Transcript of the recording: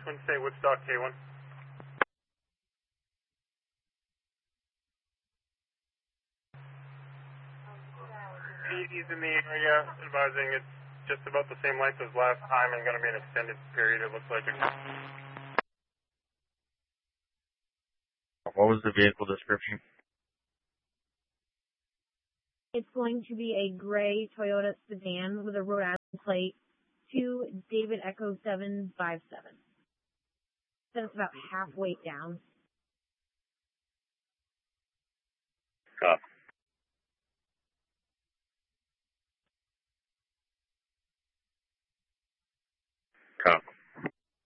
Twin State Woodstock K1. He's in the area, advising it's just about the same length as last time and going to be an extended period, it looks like. What was the vehicle description? It's going to be a gray Toyota sedan with a Rhode Island plate to David Echo 757. Then it's about halfway down. Copy.